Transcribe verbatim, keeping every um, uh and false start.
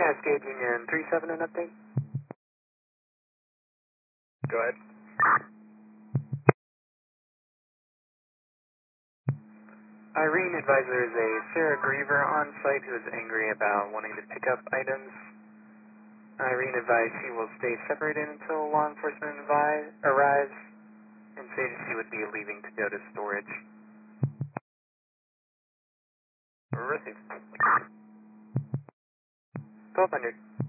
Cascade Union three seven, an update? Go ahead. Irene advised there is a Sarah Griever on site who is angry about wanting to pick up items. Irene advised she will stay separated until law enforcement advise, arrives and stated she would be leaving to go to storage. Received. twelve hundred.